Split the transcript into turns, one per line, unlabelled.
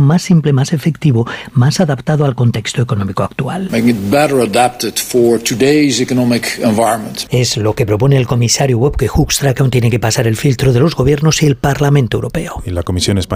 más simple, más efectivo, más adaptado al contexto económico actual. Es lo que propone el comisario Wopke Hoekstra, que aún tiene que pasar el filtro de los gobiernos y el Parlamento Europeo.
Y la Comisión Española